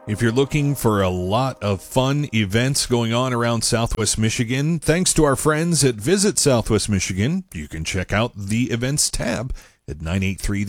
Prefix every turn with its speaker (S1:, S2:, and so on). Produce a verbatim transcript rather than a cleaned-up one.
S1: If you're looking for a lot of fun events going on around Southwest Michigan, thanks to our friends at Visit Southwest Michigan, you can check out the events tab at nine eighty-three